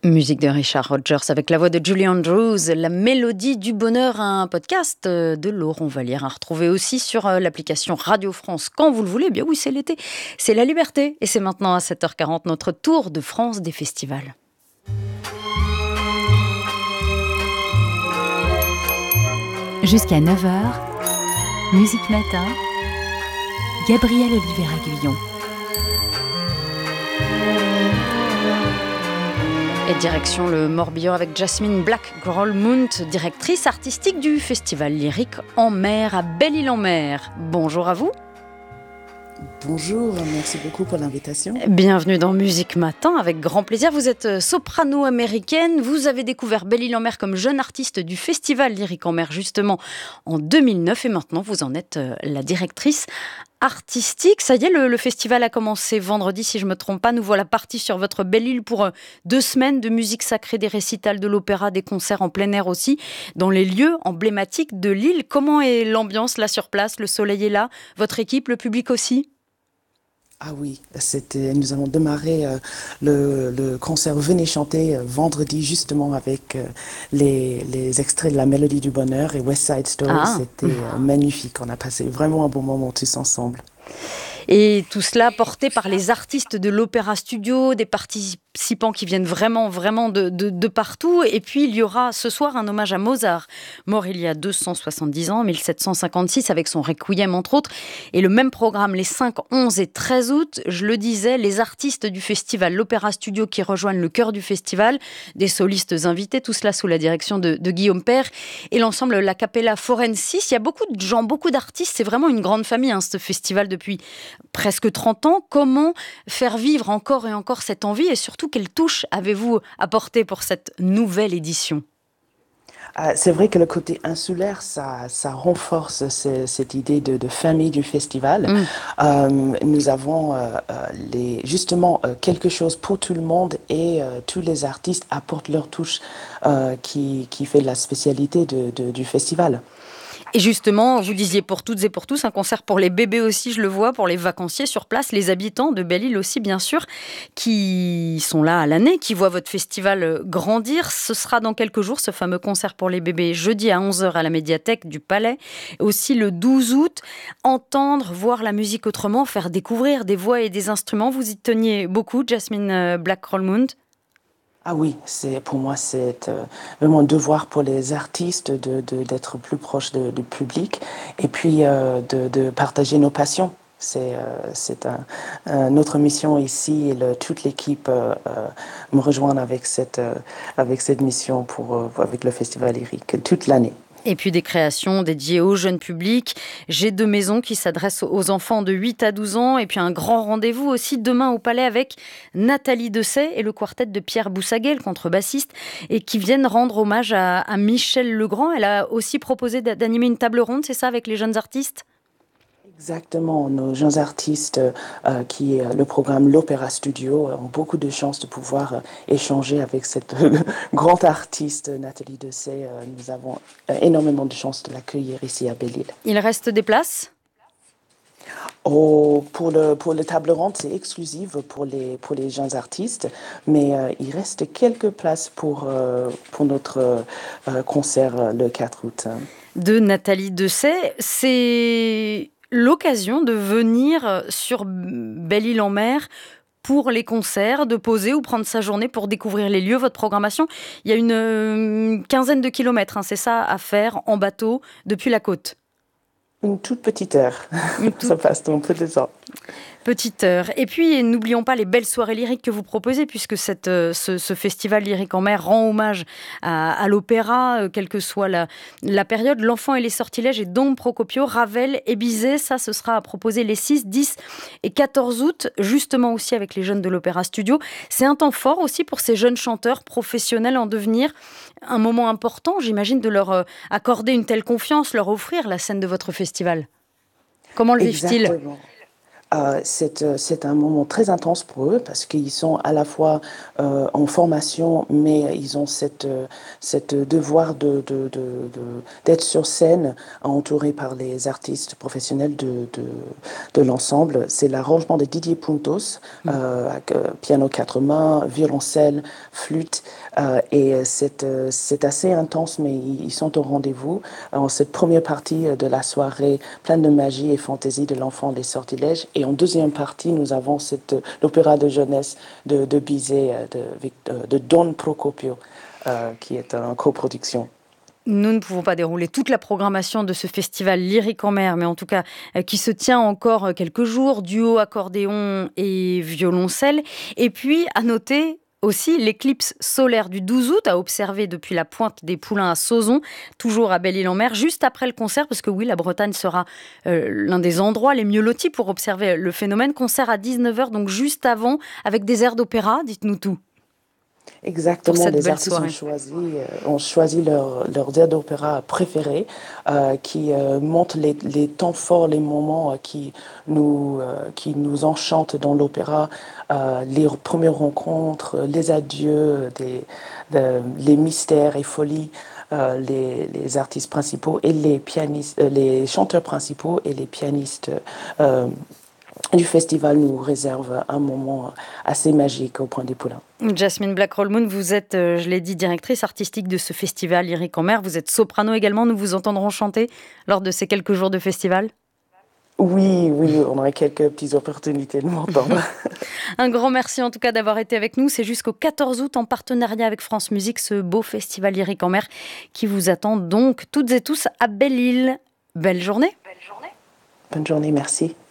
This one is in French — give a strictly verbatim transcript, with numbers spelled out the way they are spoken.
Musique de Richard Rodgers avec la voix de Julie Andrews, La Mélodie du Bonheur, un podcast de Laurent Vallière à retrouver aussi sur l'application Radio France quand vous le voulez. Eh bien oui, c'est l'été, c'est la liberté et c'est maintenant à sept heures quarante notre tour de France des festivals. Jusqu'à neuf heures, Musique Matin, Gabriel Oliveira-Guillon. Et direction le Morbihan avec Jasmine Black-Grolmunt, directrice artistique du Festival lyrique en mer à Belle-Île-en-Mer. Bonjour à vous. Bonjour, merci beaucoup pour l'invitation. Bienvenue dans Musique Matin, avec grand plaisir. Vous êtes soprano-américaine, vous avez découvert Belle-Île-en-Mer comme jeune artiste du Festival lyrique en mer justement en deux mille neuf et maintenant vous en êtes la directrice artistique. Ça y est, le, le festival a commencé vendredi, si je ne me trompe pas. Nous voilà partis sur votre belle île pour deux semaines de musique sacrée, des récitals, de l'opéra, des concerts en plein air aussi, dans les lieux emblématiques de l'île. Comment est l'ambiance là sur place? Le soleil est là, votre équipe, le public aussi? Ah oui, c'était, nous avons démarré euh, le, le concert Venez chanter euh, vendredi justement avec euh, les, les extraits de La Mélodie du Bonheur et West Side Story. Ah. C'était euh, magnifique, on a passé vraiment un bon moment tous ensemble. Et tout cela porté par les artistes de l'Opéra Studio, des participants qui viennent vraiment, vraiment de, de, de partout. Et puis, il y aura ce soir un hommage à Mozart, mort il y a deux cent soixante-dix ans, mille sept cent cinquante-six, avec son Requiem, entre autres. Et le même programme, les cinq, onze et treize août, je le disais, les artistes du festival, l'Opéra Studio qui rejoignent le cœur du festival, des solistes invités, tout cela sous la direction de, de Guillaume Père, et l'ensemble La Capella Forensis. Il y a beaucoup de gens, beaucoup d'artistes. C'est vraiment une grande famille, hein, ce festival, depuis presque trente ans. Comment faire vivre encore et encore cette envie et surtout quelle touche avez-vous apporté pour cette nouvelle édition? Euh, c'est vrai que le côté insulaire, ça, ça renforce ce, cette idée de, de famille du festival. Mm. Euh, nous avons euh, les, justement euh, quelque chose pour tout le monde et euh, tous les artistes apportent leur touche euh, qui, qui fait la spécialité de, de, du festival. Et justement, vous disiez pour toutes et pour tous, un concert pour les bébés aussi, je le vois, pour les vacanciers sur place, les habitants de Belle-Île aussi, bien sûr, qui sont là à l'année, qui voient votre festival grandir. Ce sera dans quelques jours, ce fameux concert pour les bébés, jeudi à onze heures à la médiathèque du Palais. Aussi le douze août, entendre, voir la musique autrement, faire découvrir des voix et des instruments. Vous y teniez beaucoup, Jasmine Black-Grolmunt. Ah oui, c'est, pour moi, c'est euh, vraiment un devoir pour les artistes de, de, d'être plus proches de, du public et puis euh, de, de partager nos passions. C'est, euh, c'est un, un, notre mission ici et le, toute l'équipe euh, euh, me rejoint avec cette, euh, avec cette mission pour, euh, avec le Festival lyrique toute l'année. Et puis des créations dédiées au jeune public. J'ai deux maisons qui s'adressent aux enfants de huit à douze ans. Et puis un grand rendez-vous aussi demain au Palais avec Nathalie Dessay et le quartet de Pierre Boussaguet, le contrebassiste, et qui viennent rendre hommage à, à Michel Legrand. Elle a aussi proposé d'animer une table ronde, c'est ça, avec les jeunes artistes ? Exactement, nos jeunes artistes euh, qui euh, le programme l'Opéra Studio ont beaucoup de chances de pouvoir euh, échanger avec cette euh, grande artiste Nathalie Dessay. Euh, nous avons euh, énormément de chances de l'accueillir ici à Belle-Île. Il reste des places ? Oh, pour le pour le table ronde, c'est exclusif pour les pour les jeunes artistes, mais euh, il reste quelques places pour euh, pour notre euh, concert le quatre août. De Nathalie Dessay, c'est l'occasion de venir sur Belle-Île-en-Mer pour les concerts, de poser ou prendre sa journée pour découvrir les lieux, votre programmation. Il y a une, une quinzaine de kilomètres, hein, c'est ça, à faire en bateau depuis la côte. Une toute petite heure. Toute... Ça passe dans peu de temps. Petite heure. Et puis, n'oublions pas les belles soirées lyriques que vous proposez, puisque cette, ce, ce festival lyrique en mer rend hommage à, à l'opéra, euh, quelle que soit la, la période. L'Enfant et les sortilèges et Dom Procopio, Ravel et Bizet. Ça, ce sera à proposer les six, dix et quatorze août, justement aussi avec les jeunes de l'Opéra Studio. C'est un temps fort aussi pour ces jeunes chanteurs professionnels en devenir. Un moment important, j'imagine, de leur euh, accorder une telle confiance, leur offrir la scène de votre festival. Comment le vivent-ils ? Euh, c'est, c'est un moment très intense pour eux parce qu'ils sont à la fois euh, en formation, mais ils ont cette, cette devoir de, de, de, de, d'être sur scène, entourés par les artistes professionnels de, de, de l'ensemble. C'est l'arrangement de Didier Puntos, euh, avec, euh, piano quatre mains, violoncelle, flûte, euh, et c'est, c'est assez intense, mais ils, ils sont au rendez-vous. En cette première partie de la soirée, pleine de magie et fantaisie de l'enfant des sortilèges. Et en deuxième partie, nous avons cette, l'opéra de jeunesse de, de Bizet, de, de Don Procopio, euh, qui est en coproduction. Nous ne pouvons pas dérouler toute la programmation de ce festival lyrique en mer, mais en tout cas euh, qui se tient encore quelques jours, duo, accordéon et violoncelle. Et puis, à noter aussi l'éclipse solaire du douze août à observer depuis la pointe des Poulains à Sauzon, toujours à Belle-Île-en-Mer, juste après le concert, parce que oui, la Bretagne sera euh, l'un des endroits les mieux lotis pour observer le phénomène. Concert à dix-neuf heures, donc juste avant, avec des airs d'opéra, dites-nous tout. Exactement, les artistes ont choisi, euh, ont choisi leurs leur airs d'opéra préférés, euh, qui euh, montrent les, les temps forts, les moments euh, qui, nous, euh, qui nous enchantent dans l'opéra, euh, les premières rencontres, les adieux, des, de, les mystères et folies. Euh, les, les artistes principaux et les pianistes, euh, les chanteurs principaux et les pianistes euh, du festival nous réserve un moment assez magique au Point des Poulains. Jasmine Black-Rolmoon, vous êtes, je l'ai dit, directrice artistique de ce festival lyrique en mer. Vous êtes soprano également. Nous vous entendrons chanter lors de ces quelques jours de festival. Oui, oui, on aurait quelques petites opportunités de m'entendre. Un grand merci en tout cas d'avoir été avec nous. C'est jusqu'au quatorze août en partenariat avec France Musique, ce beau festival lyrique en mer qui vous attend donc toutes et tous à Belle-Île. Belle journée. Belle journée. Bonne journée, merci.